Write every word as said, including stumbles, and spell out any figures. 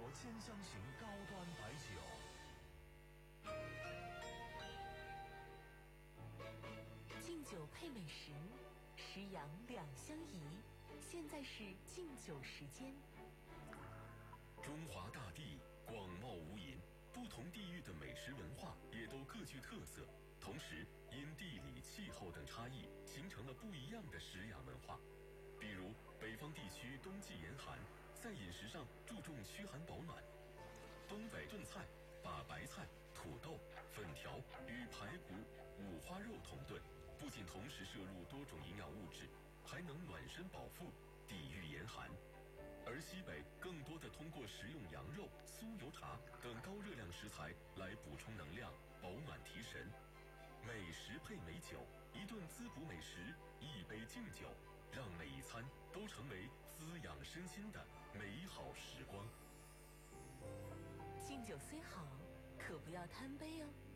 兼香型高端白酒。 敬酒配美食，食养两相宜。现在是敬酒时间。 中华大地广袤无垠，不同地域的美食文化也都各具特色，同时因地理、气候等差异，形成了不一样的食养文化。比如北方地区冬季严寒，在饮食上注重驱寒保暖。东北炖菜把白菜、土豆、粉条与排骨、五花肉同炖，不仅同时摄入多种营养物质，还能暖身饱腹，抵御严寒。而西北更多的通过食用羊肉、酥油茶等高热量食材来补充能量，保暖提神。美食配美酒，一顿滋补美食，一杯敬酒，让每一餐都成为滋养身心的美好时光。 敬酒虽好，可不要贪杯哦。